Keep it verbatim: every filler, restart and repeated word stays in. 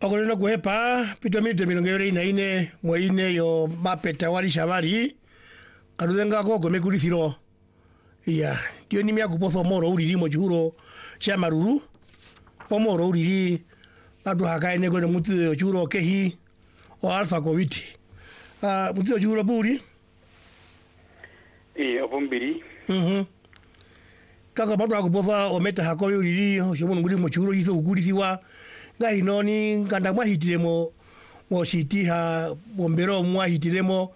Okolena kuhepa pito minute mirongo ibiri na ine mwaine yo mapeta wali shabari karudenga ko komekurithiro iya dio ni mya kupotho moro uriri mo churo cha maruru o moro uriri adu hakaine ko mutu churo kehi o alfa covid ah mutu churo buri eh obombiri mhm kaka bado akupotha o meta hakoyo uriri o shomo nguri mo churo iso ugurithiwa ngai noni nganda mwahitiremo mo siti ha bombero mwahitiremo